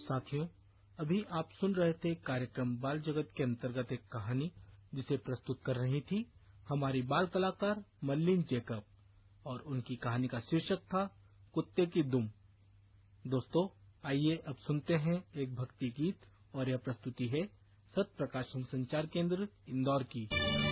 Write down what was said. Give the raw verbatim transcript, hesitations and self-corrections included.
साथियों, अभी आप सुन रहे थे कार्यक्रम बाल जगत के अंतर्गत एक कहानी जिसे प्रस्तुत कर रही थी हमारी बाल कलाकार मल्लिन जैकब, और उनकी कहानी का शीर्षक था कुत्ते की दुम। दोस्तों, आइए अब सुनते हैं एक भक्ति गीत, और यह प्रस्तुति है सत्य प्रकाशन संचार केंद्र इंदौर की।